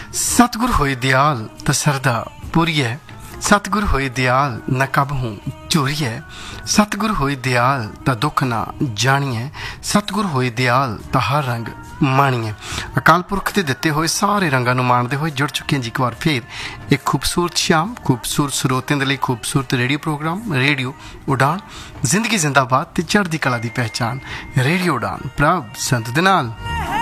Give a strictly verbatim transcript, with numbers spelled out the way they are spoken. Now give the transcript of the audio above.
सतगुर होए दयाल त सरदा पूरीए, सतगुर होए दयाल न कब हूँ चूरीए, सतगुर होए दयाल त दुख ना जानिए, सतगुर होए दयाल त हर रंग माणीए। अकाल पुरख के दिते हुए सारे रंगां नूं माणदे हुए जुड़ चुके हैं जी एक बार फिर एक खूबसूरत शाम, खूबसूरत स्रोतें दे लई खूबसूरत रेडियो प्रोग्राम रेडियो उड़ान, जिंदगी जिंदाबाद ते चढ़दी कला दी पहचान रेडियो उड़ान प्रभ संत दे नाल।